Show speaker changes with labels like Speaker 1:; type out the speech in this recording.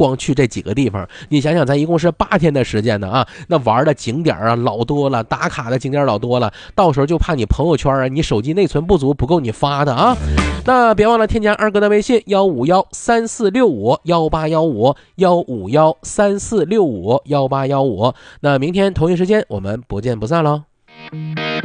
Speaker 1: 光去这几个地方，你想想咱一共是8天的时间呢啊，那玩的景点啊老多了，打卡的景点老多了，到时候就怕你朋友圈啊，你手机内存不足不够你发的啊。那别忘了添加二哥的微信15134651815，15134651815。那明天同一时间我们不见不散喽。